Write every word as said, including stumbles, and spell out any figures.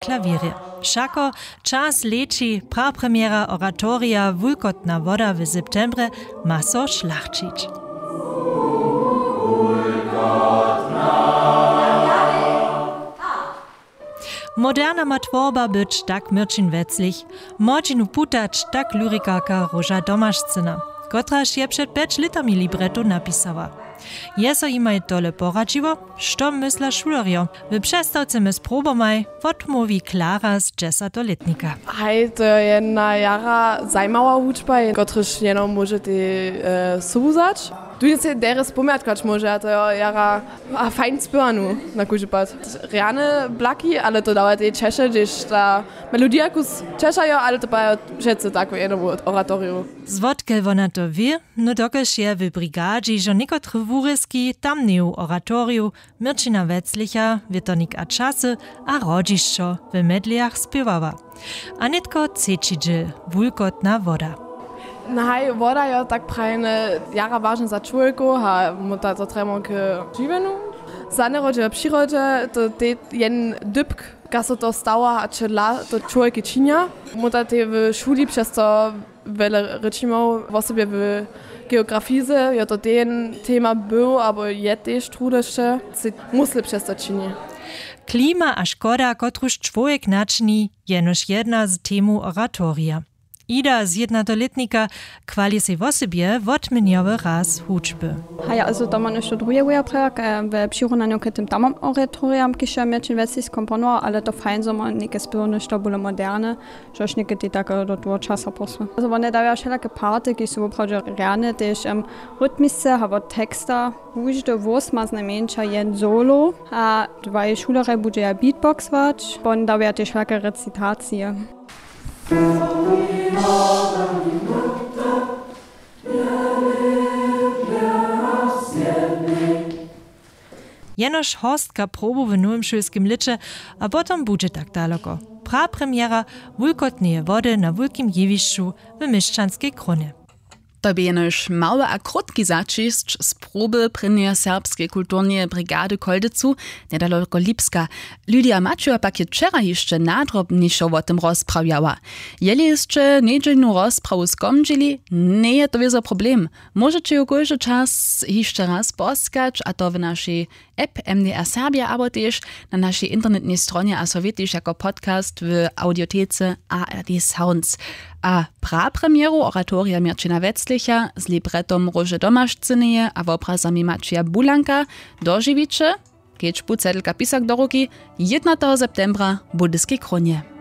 klavierje. Všako čas leči, prapremiera oratoria Wulkotna woda w septembre ma so šlachčić. Moderna ma tworba być tak myrčin veclich, močinu putać tak lyrikarka Róża Domaszczyna, kotraż je przed pięć litami libretu napisała. Jeso imaj tole poradziło, što mysla šulerjo. W przestawce my sprobomaj odmówi Klara z dziesięcioletnika. Hej, to jedna jara zajmała uczba, kotryż jeno możecie e, słuchać. Tu jest deres pomiatkać może, a to jara a fajn spyranu na kuźpad. Reane blaki, ale to dawa tej czesze, gdzieś ta melodia kus czeszają, ale to ba wszyscy tak jedno oratorium. Zwodke wona to wie, no dokeż je w brigadzi, że niekotre wuryski tam nie oratoriu, Myrčina Wetzlicha, Witonik a czasy, a rodziszczo w medliach spiewała. A nitko cečidźe, Wulkotna woda. Nahaj, voda je tak prajne jara važna za človeku, a mu ta to tremo k živenu. Za nerodže a přirodže, to te jen dybk, ka so to stała, a čela to človeky činia. Mu ta te v šuli přesto vele rečimov o sobie v geografize, je to ten tema był, abo je tež trudešte, se musli přesto činie. Klima a škoda, kotruž človek načni, je nož jedna z temu oratoria. Ida z jednotoletnika kwali se w sobie wotmeniowy raz huczby. Ja, also da man jeszcze drugie ujaprek, w przyrównaniu k tym tamom oratoriam, kisza Myrčin Wetzlich komponował, ale to fajn, że man niekie spyrne, to było moderne, żeś niekie ty tak do tego czasu posły. Also one dają wszelakie party, ki są wprawdzie reane, też um, rytmice, aber teksta, każdy włos ma znamiencia jen solo, a dwa szulere będzie ja beatboxować, bo dają też wszelakie recytacje. Jenoż hostka probu w nowym szulskim licze, a potem będzie tak daleko. Prapremiera Wulkotneje wody na Wulkim jewiszczu w Myszczanskiej kronie. To by jenož mały a krótki začišć z próby prynje serbskiej kulturnie brigady Koldycu, nedaleko Lipska. Lidia Maciuja pak je wczoraj jeszcze nadrobniejszo o tym rozprawiała. Jeli jeszcze niedzielną rozprawu skomdzili, nie je to wiezo problem. Możecie ju każdy czas jeszcze raz poskać, a to w naszej app M D R Serbia, albo też na naszej internetnej stronie, a so też jako podcast w audiotece A R D Sounds. A prapremieru oratoria Myrčina Wetzlicha z libretom Róży Domaszczyny a obrazami Macieja Bulanka dożywicie, keď pucedelka pisak do ruky jedenastego septembra w Budyskiej kronie.